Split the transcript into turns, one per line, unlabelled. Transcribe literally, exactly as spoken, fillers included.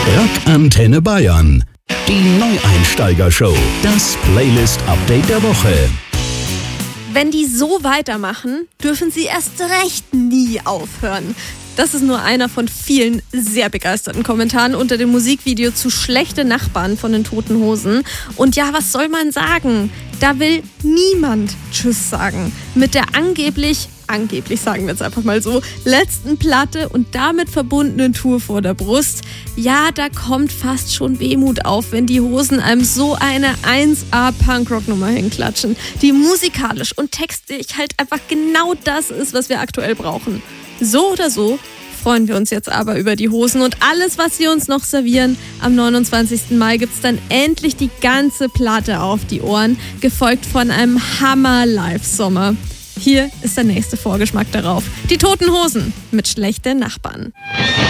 Rock Antenne Bayern. Die Neueinsteiger-Show. Das Playlist-Update der Woche.
Wenn die so weitermachen, dürfen sie erst recht nie aufhören. Das ist nur einer von vielen sehr begeisterten Kommentaren unter dem Musikvideo zu Schlechte Nachbarn von den Toten Hosen. Und ja, was soll man sagen? Da will niemand Tschüss sagen. Mit der angeblich, angeblich sagen wir jetzt einfach mal so, letzten Platte und damit verbundenen Tour vor der Brust. Ja, da kommt fast schon Wehmut auf, wenn die Hosen einem so eine eins A Punkrock-Nummer hinklatschen, die musikalisch und textlich halt einfach genau das ist, was wir aktuell brauchen. So oder so freuen wir uns jetzt aber über die Hosen und alles, was sie uns noch servieren. Am neunundzwanzigsten Mai gibt's dann endlich die ganze Platte auf die Ohren, gefolgt von einem Hammer-Live-Sommer. Hier ist der nächste Vorgeschmack darauf. Die Toten Hosen mit Schlechte Nachbarn.